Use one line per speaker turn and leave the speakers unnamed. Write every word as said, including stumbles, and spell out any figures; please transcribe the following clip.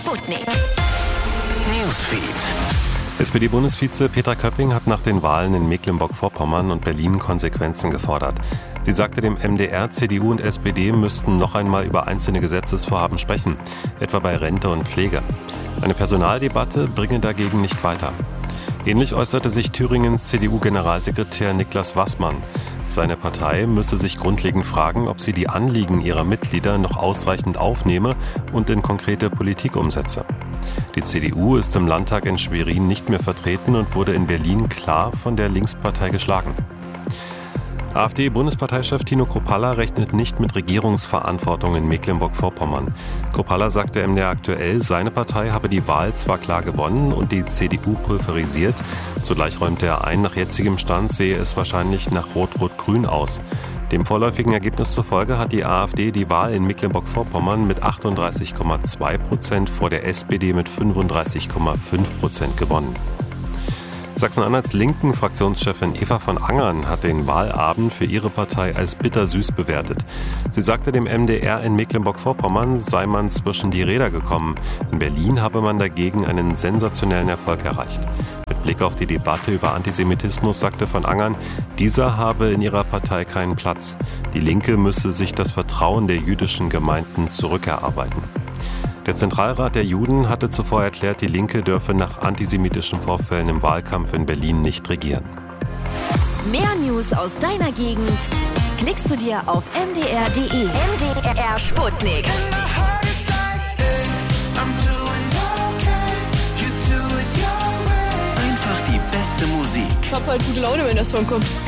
Sputnik.
Newsfeed.
S P D-Bundesvize Petra Köpping hat nach den Wahlen in Mecklenburg-Vorpommern und Berlin Konsequenzen gefordert. Sie sagte dem M D R, C D U und S P D müssten noch einmal über einzelne Gesetzesvorhaben sprechen, etwa bei Rente und Pflege. Eine Personaldebatte bringe dagegen nicht weiter. Ähnlich äußerte sich Thüringens C D U-Generalsekretär Niklas Wassmann. Seine Partei müsse sich grundlegend fragen, ob sie die Anliegen ihrer Mitglieder noch ausreichend aufnehme und in konkrete Politik umsetze. Die C D U ist im Landtag in Schwerin nicht mehr vertreten und wurde in Berlin klar von der Linkspartei geschlagen. AfD-Bundesparteichef Tino Kruppalla rechnet nicht mit Regierungsverantwortung in Mecklenburg-Vorpommern. Kruppalla sagte M D R aktuell, seine Partei habe die Wahl zwar klar gewonnen und die C D U pulverisiert, zugleich räumte er ein, nach jetzigem Stand sehe es wahrscheinlich nach Rot-Rot-Grün aus. Dem vorläufigen Ergebnis zufolge hat die AfD die Wahl in Mecklenburg-Vorpommern mit achtunddreißig Komma zwei Prozent vor der S P D mit fünfunddreißig Komma fünf Prozent gewonnen. Sachsen-Anhalts linken Fraktionschefin Eva von Angern hat den Wahlabend für ihre Partei als bittersüß bewertet. Sie sagte dem M D R, in Mecklenburg-Vorpommern sei man zwischen die Räder gekommen. In Berlin habe man dagegen einen sensationellen Erfolg erreicht. Mit Blick auf die Debatte über Antisemitismus sagte von Angern, dieser habe in ihrer Partei keinen Platz. Die Linke müsse sich das Vertrauen der jüdischen Gemeinden zurückerarbeiten. Der Zentralrat der Juden hatte zuvor erklärt, die Linke dürfe nach antisemitischen Vorfällen im Wahlkampf in Berlin nicht regieren.
Mehr News aus deiner Gegend klickst du dir auf m d r punkt d e. M D R Sputnik.
Einfach die beste Musik.
Ich hab halt gute Laune, wenn der Song kommt.